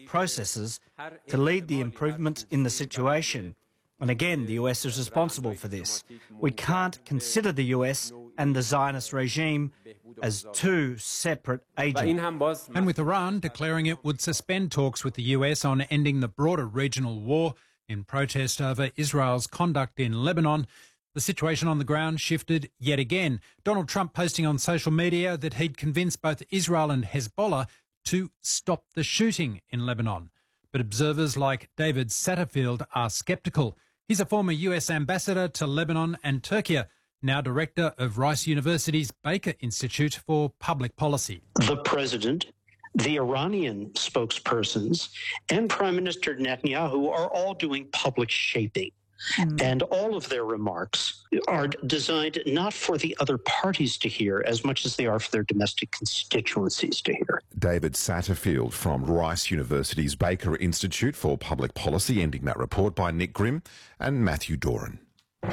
processes to lead the improvement in the situation. And again, the US is responsible for this. We can't consider the US and the Zionist regime as two separate agents. And with Iran declaring it would suspend talks with the US on ending the broader regional war in protest over Israel's conduct in Lebanon, the situation on the ground shifted yet again. Donald Trump posting on social media that he'd convinced both Israel and Hezbollah to stop the shooting in Lebanon. But observers like David Satterfield are sceptical. He's a former US ambassador to Lebanon and Turkey, now director of Rice University's Baker Institute for Public Policy. The president, the Iranian spokespersons, and Prime Minister Netanyahu are all doing public shaping. And all of their remarks are designed not for the other parties to hear as much as they are for their domestic constituencies to hear. David Satterfield from Rice University's Baker Institute for Public Policy, ending that report by Nick Grimm and Matthew Doran.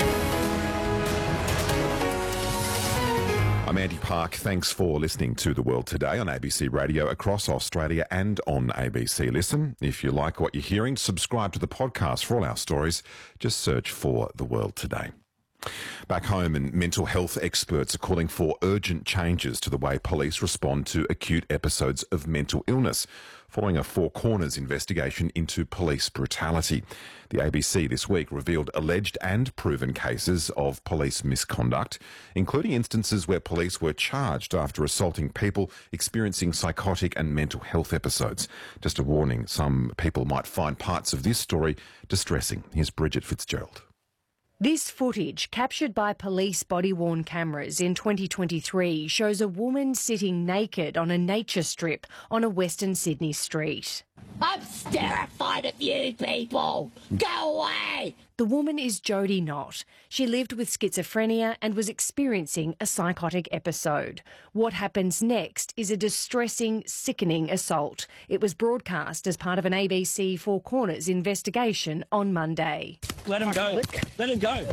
I'm Andy Park. Thanks for listening to The World Today on ABC Radio across Australia and on ABC Listen. If you like what you're hearing, subscribe to the podcast for all our stories. Just search for The World Today. Back home, and mental health experts are calling for urgent changes to the way police respond to acute episodes of mental illness, following a Four Corners investigation into police brutality. The ABC this week revealed alleged and proven cases of police misconduct, including instances where police were charged after assaulting people experiencing psychotic and mental health episodes. Just a warning, some people might find parts of this story distressing. Here's Bridget Fitzgerald. This footage, captured by police body-worn cameras in 2023, shows a woman sitting naked on a nature strip on a Western Sydney street. I'm terrified of you people! Go away! The woman is Jodie Knott. She lived with schizophrenia and was experiencing a psychotic episode. What happens next is a distressing, sickening assault. It was broadcast as part of an ABC Four Corners investigation on Monday. Let him go. Let him go.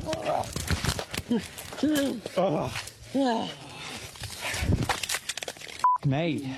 Me.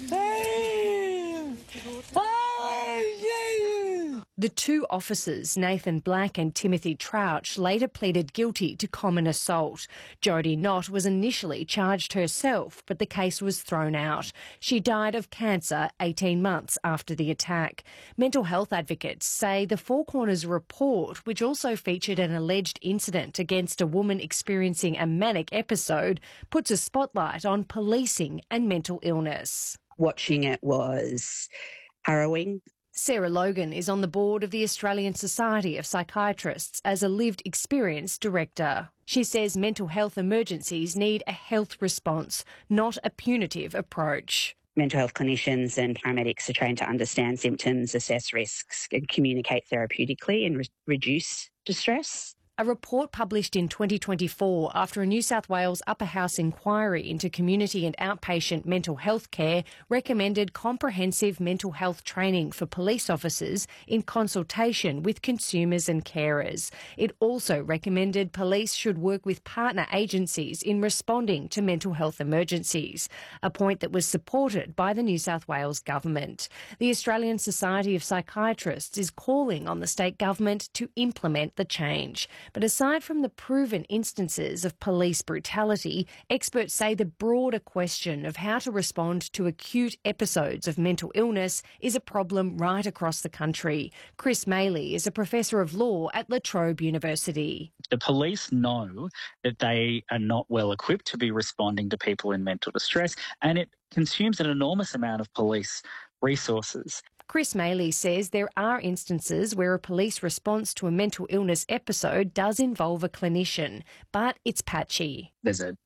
The two officers, Nathan Black and Timothy Trouch, later pleaded guilty to common assault. Jodie Knott was initially charged herself, but the case was thrown out. She died of cancer 18 months after the attack. Mental health advocates say the Four Corners report, which also featured an alleged incident against a woman experiencing a manic episode, puts a spotlight on policing and mental illness. Watching it was harrowing. Sarah Logan is on the board of the Australian Society of Psychiatrists as a lived experience director. She says mental health emergencies need a health response, not a punitive approach. Mental health clinicians and paramedics are trained to understand symptoms, assess risks, and communicate therapeutically and reduce distress. A report published in 2024 after a New South Wales Upper House inquiry into community and outpatient mental health care recommended comprehensive mental health training for police officers in consultation with consumers and carers. It also recommended police should work with partner agencies in responding to mental health emergencies, a point that was supported by the New South Wales government. The Australian Society of Psychiatrists is calling on the state government to implement the change. But aside from the proven instances of police brutality, experts say the broader question of how to respond to acute episodes of mental illness is a problem right across the country. Chris Maley is a professor of law at La Trobe University. The police know that they are not well equipped to be responding to people in mental distress, and it consumes an enormous amount of police resources. Chris Maley says there are instances where a police response to a mental illness episode does involve a clinician, but it's patchy. There's a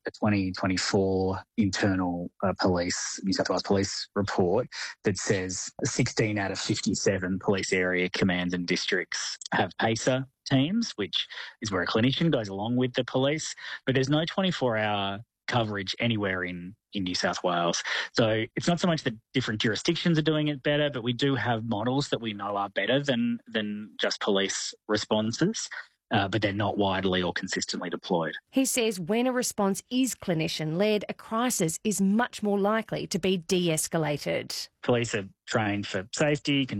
2024 internal New South Wales police report that says 16 out of 57 police area commands and districts have PACER teams, which is where a clinician goes along with the police, but there's no 24-hour coverage anywhere in New South Wales. So it's not so much that different jurisdictions are doing it better, but we do have models that we know are better than just police responses, but they're not widely or consistently deployed. He says when a response is clinician-led, a crisis is much more likely to be de-escalated. Police are trained for safety,